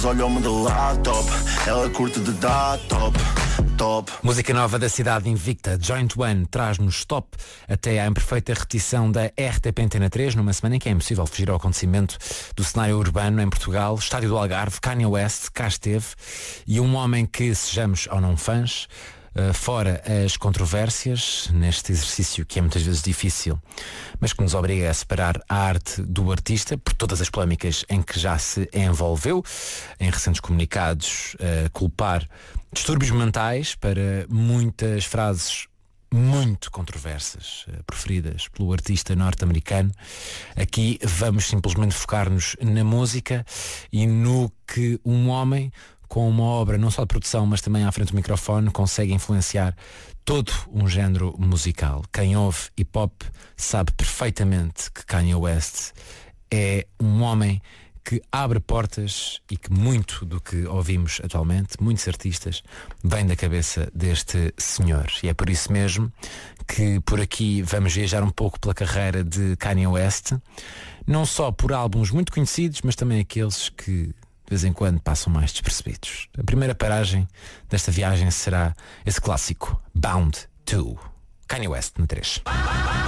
Olhou-me de laptop, ela curte de dar top. Música nova da cidade invicta, Joint One, traz-nos top até à imperfeita repetição da RTP Antena 3, numa semana em que é impossível fugir ao acontecimento do cenário urbano em Portugal. Estádio do Algarve, Kanye West, cá esteve, e um homem que, sejamos ou não fãs, fora as controvérsias, neste exercício que é muitas vezes difícil, mas que nos obriga a separar a arte do artista, por todas as polémicas em que já se envolveu, em recentes comunicados, culpar distúrbios mentais para muitas frases muito controversas, preferidas pelo artista norte-americano. Aqui vamos simplesmente focar-nos na música e no que um homem com uma obra não só de produção, mas também à frente do microfone, consegue influenciar todo um género musical. Quem ouve hip-hop sabe perfeitamente que Kanye West é um homem que abre portas e que muito do que ouvimos atualmente, muitos artistas, vem da cabeça deste senhor. E é por isso mesmo que por aqui vamos viajar um pouco pela carreira de Kanye West, não só por álbuns muito conhecidos, mas também aqueles que de vez em quando passam mais despercebidos. A primeira paragem desta viagem será esse clássico, Bound to Kanye West, no 3.